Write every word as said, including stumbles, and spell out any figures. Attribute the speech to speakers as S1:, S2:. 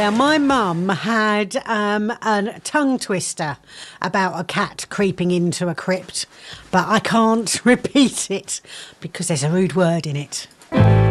S1: Now, my mum had um, a tongue twister about a cat creeping into a crypt, but I can't repeat it because there's a rude word in it.